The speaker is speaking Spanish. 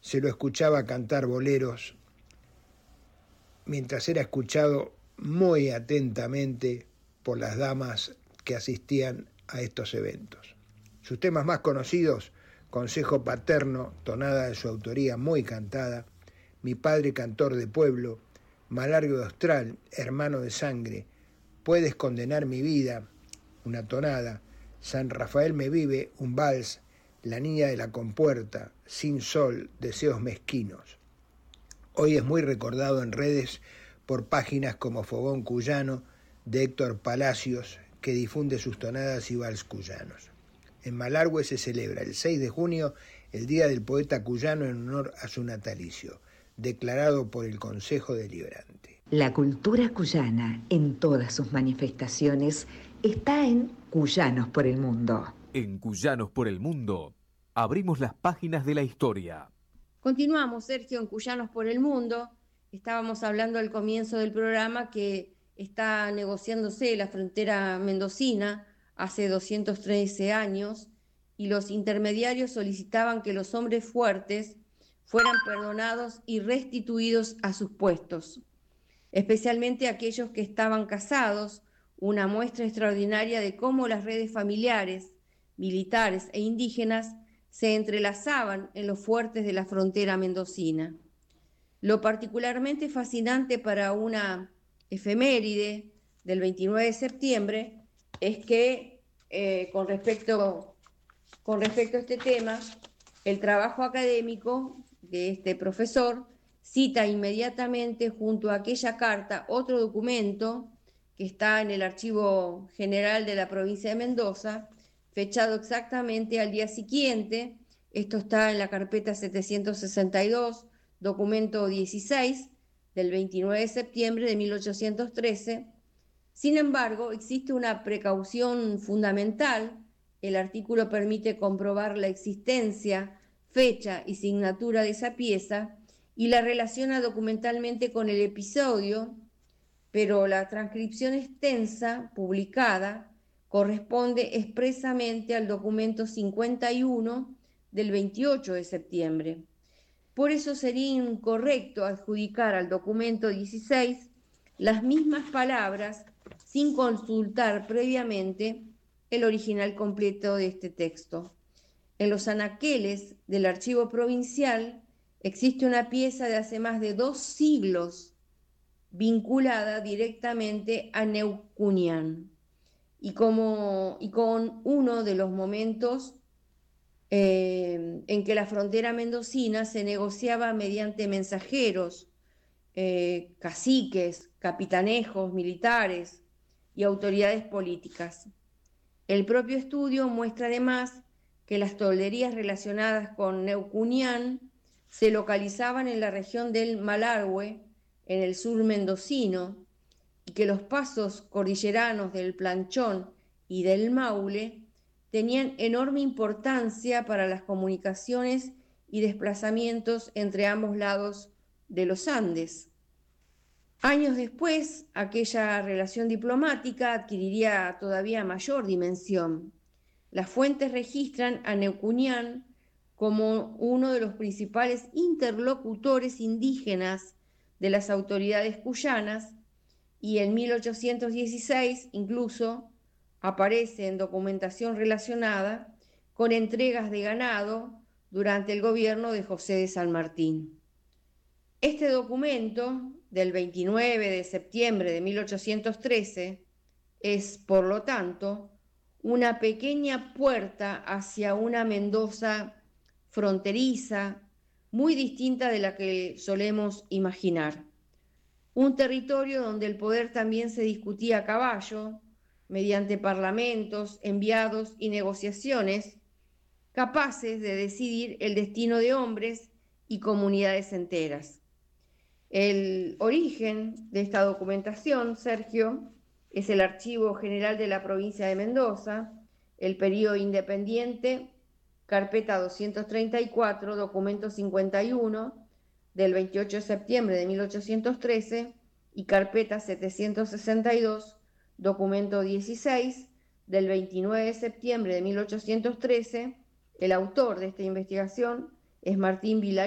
se lo escuchaba cantar boleros mientras era escuchado muy atentamente por las damas que asistían a estos eventos. Sus temas más conocidos: Consejo Paterno, tonada de su autoría muy cantada, Mi Padre Cantor de Pueblo, Malargüe de Austral, Hermano de Sangre, Puedes Condenar Mi Vida, una tonada, San Rafael me vive, un vals, La Niña de la Compuerta, Sin Sol, Deseos Mezquinos. Hoy es muy recordado en redes por páginas como Fogón Cuyano, de Héctor Palacios, que difunde sus tonadas y vals cuyanos. En Malargüe se celebra el 6 de junio el Día del Poeta Cuyano en honor a su natalicio, declarado por el Consejo Deliberante. La cultura cuyana, en todas sus manifestaciones, está en Cuyanos por el Mundo. En Cuyanos por el Mundo, abrimos las páginas de la historia. Continuamos, Sergio, en Cuyanos por el Mundo. Estábamos hablando al comienzo del programa que está negociándose la frontera mendocina hace 213 años y los intermediarios solicitaban que los hombres fuertes fueran perdonados y restituidos a sus puestos, especialmente aquellos que estaban casados, una muestra extraordinaria de cómo las redes familiares, militares e indígenas se entrelazaban en los fuertes de la frontera mendocina. Lo particularmente fascinante para una efeméride del 29 de septiembre es que con respecto a este tema, el trabajo académico de este profesor cita inmediatamente junto a aquella carta otro documento que está en el Archivo General de la provincia de Mendoza, fechado exactamente al día siguiente. Esto está en la carpeta 762, documento 16, del 29 de septiembre de 1813. Sin embargo, existe una precaución fundamental. El artículo permite comprobar la existencia, fecha y signatura de esa pieza y la relaciona documentalmente con el episodio, pero la transcripción extensa, publicada, corresponde expresamente al documento 51 del 28 de septiembre. Por eso sería incorrecto adjudicar al documento 16 las mismas palabras sin consultar previamente el original completo de este texto. En los anaqueles del archivo provincial existe una pieza de hace más de 2 siglos vinculada directamente a Neuquén y con uno de los momentos en que la frontera mendocina se negociaba mediante mensajeros, caciques, capitanejos militares y autoridades políticas. El propio estudio muestra además que las tolderías relacionadas con Neuquén se localizaban en la región del Malargüe, en el sur mendocino, y que los pasos cordilleranos del Planchón y del Maule tenían enorme importancia para las comunicaciones y desplazamientos entre ambos lados de los Andes. Años después, aquella relación diplomática adquiriría todavía mayor dimensión. Las fuentes registran a Neuquén como uno de los principales interlocutores indígenas de las autoridades cuyanas, y en 1816 incluso aparece en documentación relacionada con entregas de ganado durante el gobierno de José de San Martín. Este documento del 29 de septiembre de 1813 es, por lo tanto, una pequeña puerta hacia una Mendoza fronteriza, muy distinta de la que solemos imaginar. Un territorio donde el poder también se discutía a caballo, mediante parlamentos, enviados y negociaciones, capaces de decidir el destino de hombres y comunidades enteras. El origen de esta documentación, Sergio, es el Archivo General de la provincia de Mendoza, el periodo independiente, carpeta 234, documento 51, del 28 de septiembre de 1813, y carpeta 762, documento 16, del 29 de septiembre de 1813. El autor de esta investigación es Martín Villarí.